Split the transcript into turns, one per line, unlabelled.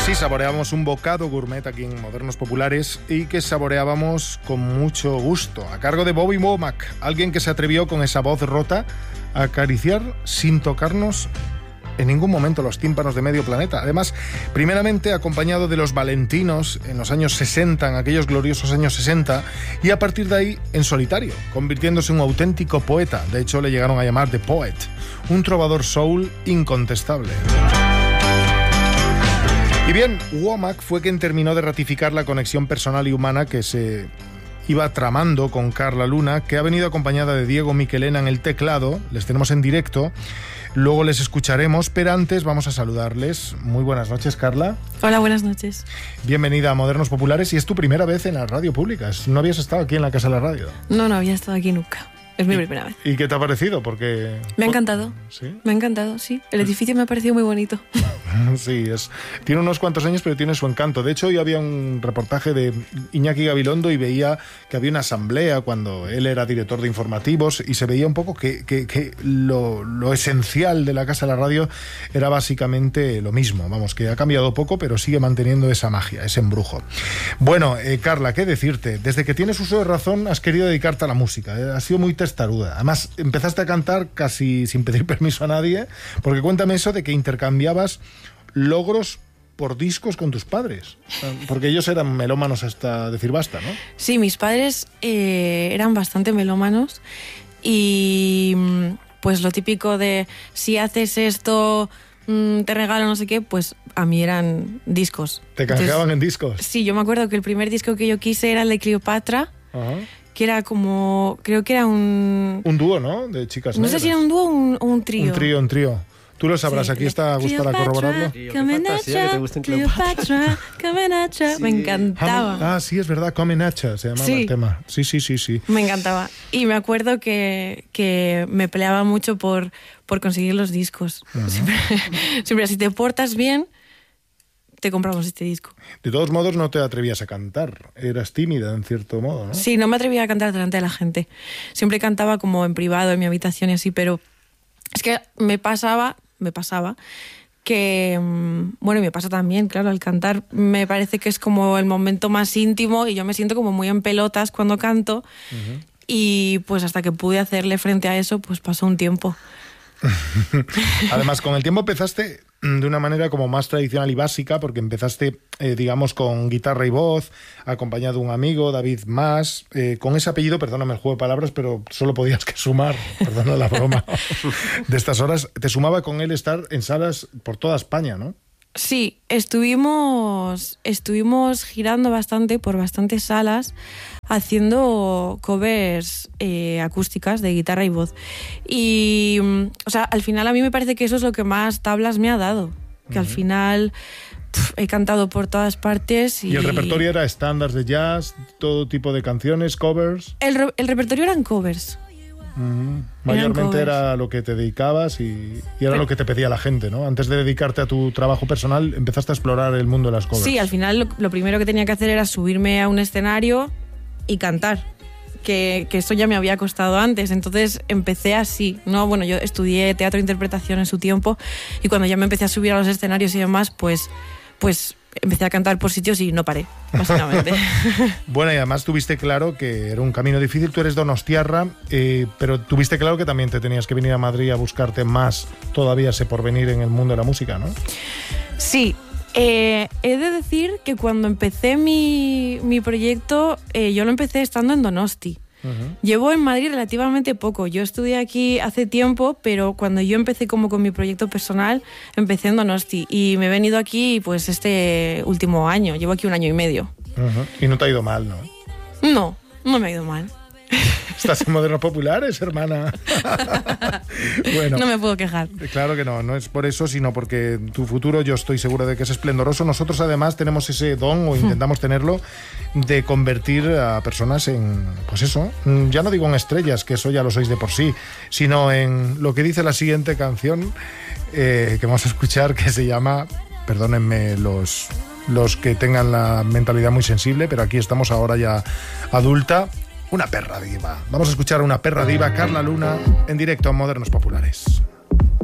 Sí, saboreábamos un bocado gourmet aquí en Modernos Populares y que saboreábamos con mucho gusto, a cargo de Bobby Womack, alguien que se atrevió con esa voz rota a acariciar sin tocarnos en ningún momento los tímpanos de medio planeta. Además, primeramente acompañado de los Valentinos en los años 60, en aquellos gloriosos años 60, y a partir de ahí en solitario, convirtiéndose en un auténtico poeta. De hecho, le llegaron a llamar The Poet, un trovador soul incontestable. Y bien, Womack fue quien terminó de ratificar la conexión personal y humana que se iba tramando con Carla Luna, que ha venido acompañada de Diego Miquelena en el teclado. Les tenemos en directo, luego les escucharemos, pero antes vamos a saludarles. Muy buenas noches, Carla.
Hola, buenas noches.
Bienvenida a Modernos Populares, y es tu primera vez en la radio pública. ¿No habías estado aquí en la Casa de la Radio?
No había estado aquí nunca. Es mi primera vez.
¿Y qué te ha parecido? Porque...
Me ha encantado.
¿Sí?
Me ha encantado, sí. El edificio me ha parecido muy bonito.
Sí, tiene unos cuantos años, pero tiene su encanto. De hecho, hoy había un reportaje de Iñaki Gabilondo y veía que había una asamblea cuando él era director de informativos, y se veía un poco que lo esencial de la Casa de la Radio era básicamente lo mismo. Vamos, que ha cambiado poco, pero sigue manteniendo esa magia, ese embrujo. Bueno, Carla, ¿qué decirte? Desde que tienes uso de razón has querido dedicarte a la música. Has sido muy testaruda. Además, empezaste a cantar casi sin pedir permiso a nadie, porque cuéntame eso de que intercambiabas logros por discos con tus padres, porque ellos eran melómanos hasta decir basta, ¿no?
Sí, mis padres eran bastante melómanos, y pues lo típico de si haces esto te regalo no sé qué, pues a mí eran discos.
¿Te canjeaban en discos?
Sí, yo me acuerdo que el primer disco que yo quise era el de Cleopatra. Ajá. Que era como, creo que era un
dúo, ¿no? De chicas
negras. No sé si era un dúo o un trío.
Un trío. Tú lo sabrás, sí. Aquí está Gus para corroborarlo.
Cleopatra, Comenacha. Me encantaba.
Ah, sí, es verdad, Comenacha se llamaba el tema. Sí.
Me encantaba. Y me acuerdo que me peleaba mucho por conseguir los discos. Uh-huh. Siempre, si te portas bien, te compramos este disco.
De todos modos, no te atrevías a cantar. Eras tímida, en cierto modo, ¿no?
Sí, no me atrevía a cantar delante de la gente. Siempre cantaba como en privado, en mi habitación y así, pero es que me pasaba que, bueno, y me pasa también, claro, al cantar me parece que es como el momento más íntimo y yo me siento como muy en pelotas cuando canto. Uh-huh. Y pues hasta que pude hacerle frente a eso, pues pasó un tiempo.
Además, con el tiempo empezaste de una manera como más tradicional y básica, porque empezaste, digamos, con guitarra y voz, acompañado de un amigo, David Mas, con ese apellido, perdóname el juego de palabras, pero solo podías que sumar, perdona la broma, de estas horas. Te sumaba con él estar en salas por toda España, ¿no?
Sí, estuvimos girando bastante por bastantes salas haciendo covers acústicas de guitarra y voz. Y, o sea, al final a mí me parece que eso es lo que más tablas me ha dado. Que al final he cantado por todas partes. ¿Y el
repertorio era estándares de jazz, todo tipo de canciones, covers?
El repertorio eran covers.
Uh-huh. Mayormente era lo que te dedicabas y era lo que te pedía la gente, ¿no? Antes de dedicarte a tu trabajo personal, empezaste a explorar el mundo de las covers.
Sí, al final lo primero que tenía que hacer era subirme a un escenario y cantar, que eso ya me había costado antes, entonces empecé así, ¿no? Bueno, yo estudié teatro e interpretación en su tiempo, y cuando ya me empecé a subir a los escenarios y demás, pues empecé a cantar por sitios y no paré, básicamente.
Bueno, y además tuviste claro que era un camino difícil. Tú eres donostiarra, pero tuviste claro que también te tenías que venir a Madrid a buscarte más todavía ese porvenir en el mundo de la música, ¿no?
Sí. He de decir que cuando empecé mi proyecto, yo lo empecé estando en Donosti. Uh-huh. Llevo en Madrid relativamente poco. Yo estudié aquí hace tiempo, pero cuando yo empecé como con mi proyecto personal, empecé en Donosti y me he venido aquí pues este último año. Llevo aquí 1 año y medio.
Uh-huh. Y no te ha ido mal, ¿no?
No me ha ido mal.
Estás en Modernos Populares, hermana. Bueno,
no me puedo quejar.
Claro que no es por eso, sino porque tu futuro yo estoy seguro de que es esplendoroso. Nosotros además tenemos ese don, o intentamos tenerlo, de convertir a personas en, pues eso, ya no digo en estrellas, que eso ya lo sois de por sí, sino en lo que dice la siguiente canción que vamos a escuchar, que se llama, perdónenme los que tengan la mentalidad muy sensible, pero aquí estamos ahora ya adulta, una perra diva. Vamos a escuchar a una perra diva, Carla Luna, en directo a Modernos Populares.